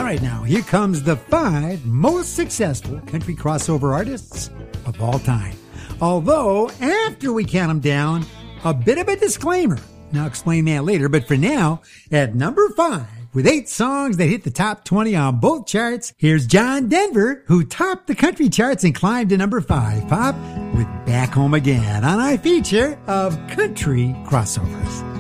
All right, now, here comes the 5 most successful country crossover artists of all time. Although, after we count them down, a bit of a disclaimer. I'll explain that later, but for now, at number 5, with 8 songs that hit the top 20 on both charts, here's John Denver, who topped the country charts and climbed to number 5 pop with Back Home Again on our feature of country crossovers.